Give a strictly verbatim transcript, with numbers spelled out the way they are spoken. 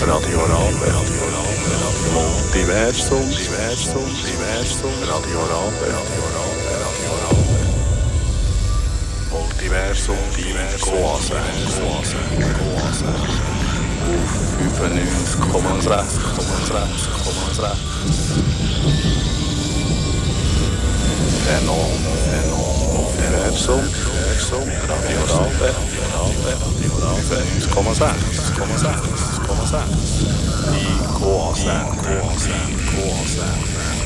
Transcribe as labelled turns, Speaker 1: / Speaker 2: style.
Speaker 1: Radio Rabe, Radio Rabe, Multiversum, Diversum, Diversum, Radio Rabe, Radio Rabe, Radio Rabe, Multiversum, Diversum, Quase, Quase, auf fünfundneunzig Komma sechs, Komma sechs. Venom, Venom, Multiversum, Diversum, Radio Rabe, Radio Rabe, Radio Rabe, fünfundneunzig Komma sechs, Komma sechs, Komma sechs. I Quase, Quase, Quase.